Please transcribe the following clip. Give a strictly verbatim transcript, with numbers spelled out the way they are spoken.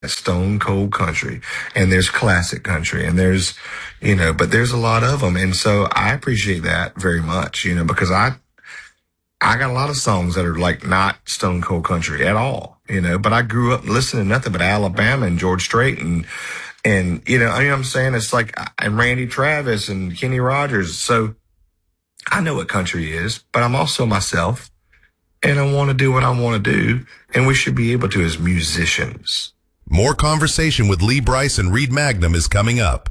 stone cold country, and there's classic country, and there's, you know, but there's a lot of them. And so I appreciate that very much, you know, because I, I got a lot of songs that are like not stone cold country at all, you know, but I grew up listening to nothing but Alabama and George Strait and, and, you know, I mean, I'm saying it's like, and Randy Travis and Kenny Rogers. So I know what country is, but I'm also myself, and I want to do what I want to do. And we should be able to as musicians. More conversation with Lee Brice and Reed Magnum is coming up.